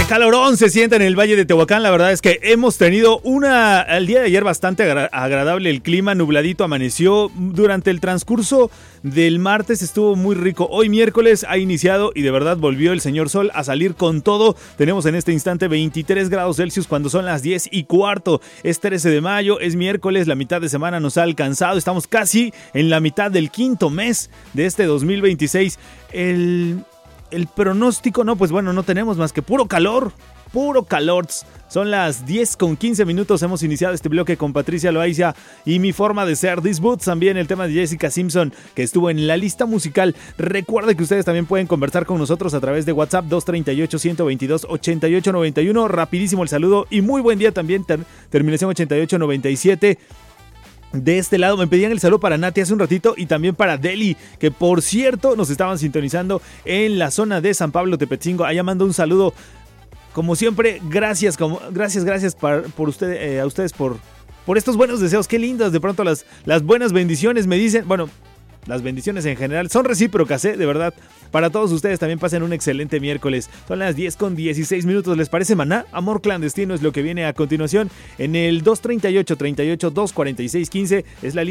calorón se siente en el Valle de Tehuacán. La verdad es que hemos tenido el día de ayer bastante agradable. El clima nubladito amaneció. Durante el transcurso del martes estuvo muy rico. Hoy miércoles ha iniciado y de verdad volvió el señor sol a salir con todo. Tenemos en este instante 23 grados Celsius cuando son las 10:15. Es 13 de mayo, es miércoles, la mitad de semana nos ha alcanzado. Estamos casi en la mitad del quinto mes de este 2026. El pronóstico, pues no tenemos más que puro calor. Son las 10:15. Hemos iniciado este bloque con Patricia Loaiza y Mi Forma de Ser. These Boots, también el tema de Jessica Simpson que estuvo en la lista musical. Recuerde que ustedes también pueden conversar con nosotros a través de WhatsApp 238-122-8891. Rapidísimo el saludo y muy buen día también, terminación 8897. De este lado me pedían el saludo para Nati hace un ratito y también para Deli, que por cierto nos estaban sintonizando en la zona de San Pablo Tepetzingo. Allá mando un saludo, como siempre, gracias por usted, a ustedes por estos buenos deseos. Qué lindas de pronto las buenas bendiciones me dicen. Las bendiciones en general son recíprocas, de verdad. Para todos ustedes también pasen un excelente miércoles. Son las 10:16. ¿Les parece, Maná? Amor clandestino es lo que viene a continuación. En el 238-246-15 es la